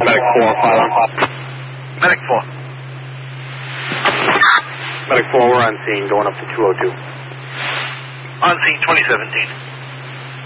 Medic 4, file on. Medic 4. Medic 4, we're on scene, going up to 202. On scene 2017.